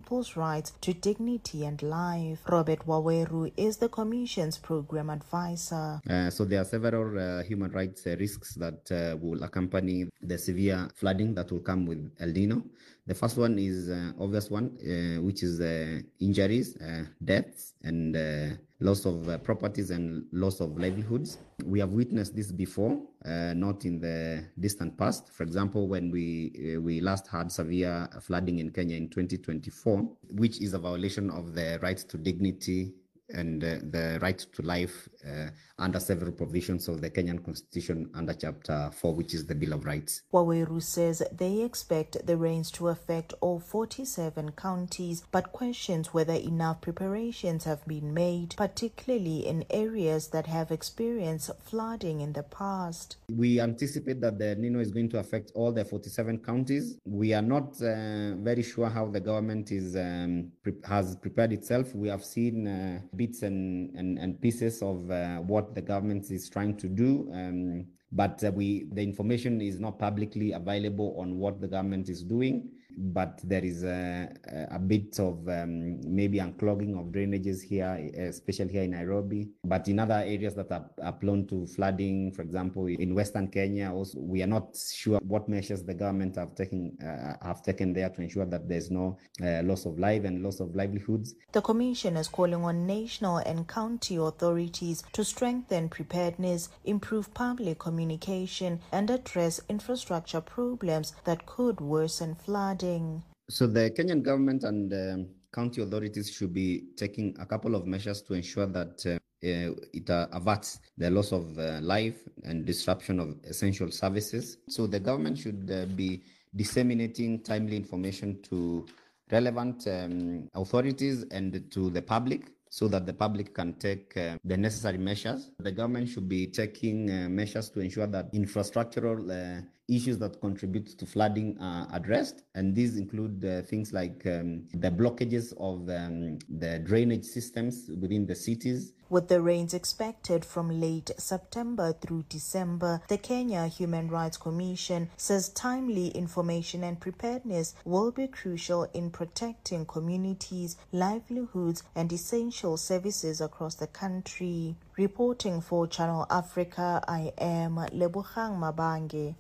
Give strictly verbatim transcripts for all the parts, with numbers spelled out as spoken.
people's rights to dignity and life. Robert Waweru is the Commission's program advisor. Uh, so there are several uh, human rights uh, risks that uh, will accompany the severe flooding that will come with El Nino. The first one is uh, obvious one, uh, which is uh, injuries, uh, deaths, and uh, loss of uh, properties and loss of livelihoods. We have witnessed this before, uh, not in the distant past. For example, when we uh, we last had severe flooding in Kenya in twenty twenty-four, which is a violation of the right to dignity and uh, the right to life uh, under several provisions of the Kenyan Constitution under Chapter four, which is the Bill of Rights. Waweru says they expect the rains to affect all forty-seven counties, but questions whether enough preparations have been made, particularly in areas that have experienced flooding in the past. We anticipate that the El Nino is going to affect all the forty-seven counties. We are not uh, very sure how the government is um, pre- has prepared itself. We have seen uh, bits and, and, and pieces of uh, what the government is trying to do. Um, but uh, we the information is not publicly available on what the government is doing. But there is a, a bit of um, maybe unclogging of drainages here, especially here in Nairobi. But in other areas that are, are prone to flooding, for example, in Western Kenya, also we are not sure what measures the government have taken uh, have taken there to ensure that there's no uh, loss of life and loss of livelihoods. The Commission is calling on national and county authorities to strengthen preparedness, improve public communication, and address infrastructure problems that could worsen flooding. So the Kenyan government and um, county authorities should be taking a couple of measures to ensure that uh, uh, it uh, averts the loss of uh, life and disruption of essential services. So the government should uh, be disseminating timely information to relevant um, authorities and to the public, so that the public can take uh, the necessary measures. The government should be taking uh, measures to ensure that infrastructural uh, issues that contribute to flooding are addressed. And these include uh, things like um, the blockages of um, the drainage systems within the cities. With the rains expected from late September through December, the Kenya Human Rights Commission says timely information and preparedness will be crucial in protecting communities, livelihoods, and essential services across the country. Reporting for Channel Africa, I am Lebogang Mabange.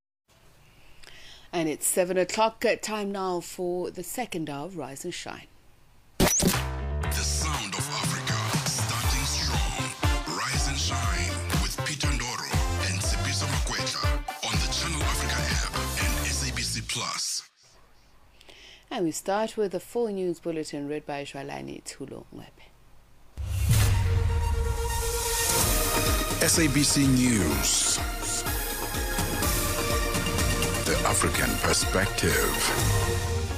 And it's seven o'clock, time now for the second hour of Rise and Shine. The sound of Africa, starting strong. Rise and Shine with Peter Ndoro and Sipiso Makwetla on the Channel Africa app and S A B C Plus. And we start with the full news bulletin read by Shwalani Tulo Mwepe. S A B C News. The African Perspective.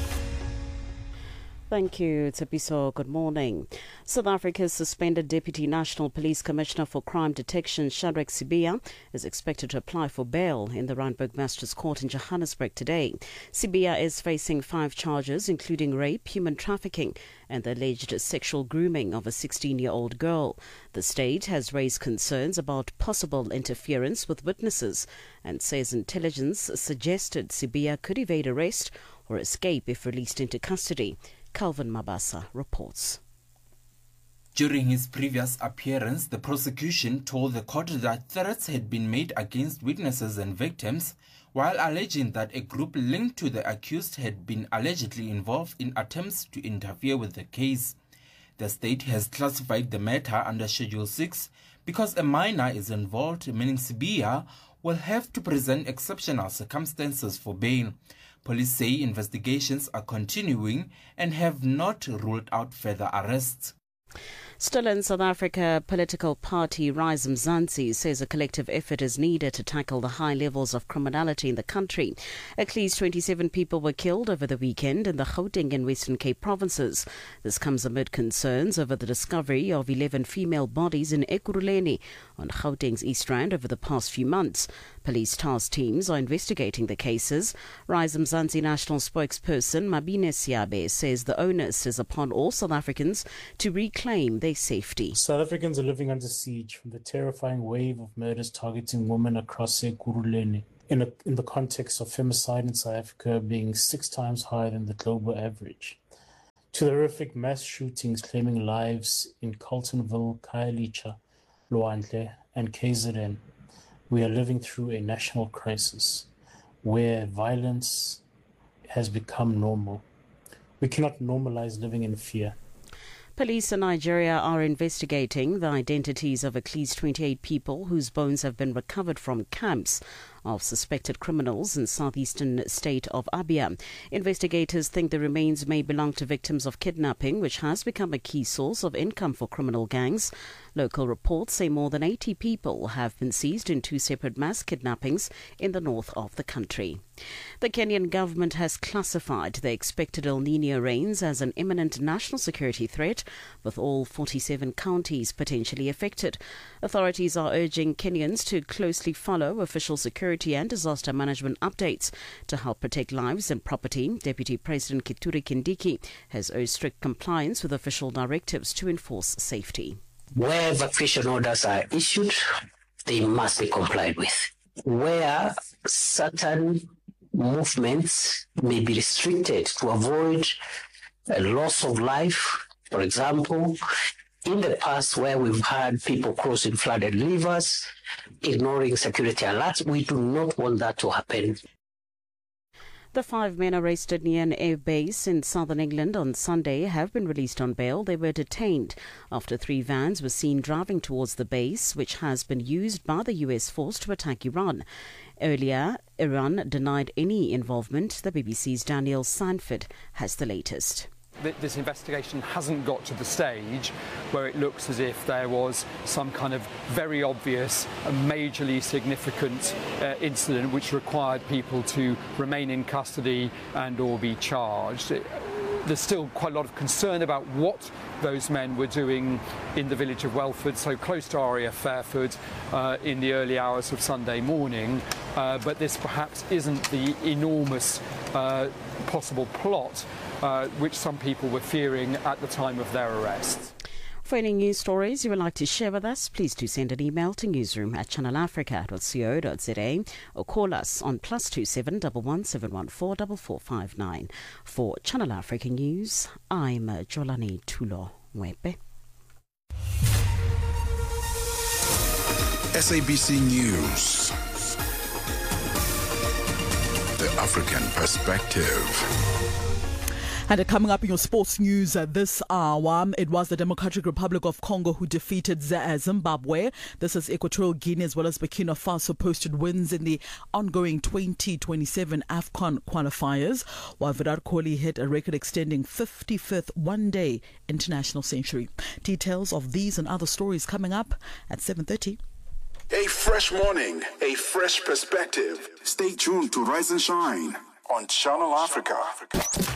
Thank you, Tsepiso. Good morning. South Africa's suspended Deputy National Police Commissioner for Crime Detection, Shadrack Sibiya, is expected to apply for bail in the Randburg Magistrates Court in Johannesburg today. Sibiya is facing five charges, including rape, human trafficking, and the alleged sexual grooming of a sixteen-year-old girl. The state has raised concerns about possible interference with witnesses and says intelligence suggested Sibiya could evade arrest or escape if released into custody. Calvin Mabasa reports. During his previous appearance, the prosecution told the court that threats had been made against witnesses and victims, while alleging that a group linked to the accused had been allegedly involved in attempts to interfere with the case. The state has classified the matter under Schedule six because a minor is involved, meaning Sibiya will have to present exceptional circumstances for bail. Police say investigations are continuing and have not ruled out further arrests. Still in South Africa, political party Rise Mzansi says a collective effort is needed to tackle the high levels of criminality in the country. At least twenty-seven people were killed over the weekend in the Gauteng and Western Cape provinces. This comes amid concerns over the discovery of eleven female bodies in Ekurhuleni on Gauteng's East Rand over the past few months. Police task teams are investigating the cases. Rise Mzansi national spokesperson Mabine Siabe says the onus is upon all South Africans to reclaim their safety. South Africans are living under siege from the terrifying wave of murders targeting women across Ekurhuleni, in, a, in the context of femicide in South Africa being six times higher than the global average. to the horrific mass shootings claiming lives in Carltonville, Khayelitsha, Lwandle, and K Z N, we are living through a national crisis where violence has become normal. We cannot normalize living in fear. Police in Nigeria are investigating the identities of at least twenty-eight people whose bones have been recovered from camps of suspected criminals in southeastern state of Abia. Investigators think the remains may belong to victims of kidnapping, which has become a key source of income for criminal gangs. Local reports say more than eighty people have been seized in two separate mass kidnappings in the north of the country. The Kenyan government has classified the expected El Niño rains as an imminent national security threat, with all forty-seven counties potentially affected. Authorities are urging Kenyans to closely follow official security and disaster management updates to help protect lives and property. Deputy President Kithure Kindiki has urged strict compliance with official directives to enforce safety. Where evacuation orders are issued, they must be complied with. Where certain movements may be restricted to avoid a loss of life, for example, in the past where we've had people crossing flooded rivers, ignoring security alerts, we do not want that to happen. The five men arrested near an air base in southern England on Sunday have been released on bail. They were detained after three vans were seen driving towards the base, which has been used by the U S force to attack Iran. Earlier, Iran denied any involvement. The B B C's Daniel Sanford has the latest. This investigation hasn't got to the stage where it looks as if there was some kind of very obvious and majorly significant uh, incident which required people to remain in custody and or be charged. It, there's still quite a lot of concern about what those men were doing in the village of Welford, so close to R A F Fairford, uh, in the early hours of Sunday morning. Uh, but this perhaps isn't the enormous uh, possible plot uh, which some people were fearing at the time of their arrests. For any news stories you would like to share with us, please do send an email to newsroom at channel africa dot co dot za or call us on plus two seven one one seven one four four four five nine. For Channel Africa News, I'm Jolani Tulo Mwepe. S A B C News. The African Perspective. And coming up in your sports news uh, this hour, it was the Democratic Republic of Congo who defeated Zimbabwe. This is Equatorial Guinea as well as Burkina Faso posted wins in the ongoing twenty twenty-seven AFCON qualifiers, while Virat Kohli hit a record-extending fifty-fifth one-day international century. Details of these and other stories coming up at seven thirty. A fresh morning, a fresh perspective. Stay tuned to Rise and Shine on Channel Africa.